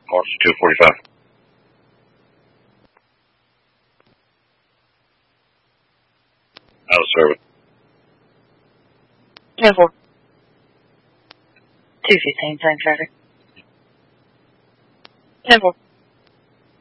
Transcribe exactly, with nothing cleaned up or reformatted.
Officer two forty-five. Out of service. ten four. two fifteen, same traffic. ten four.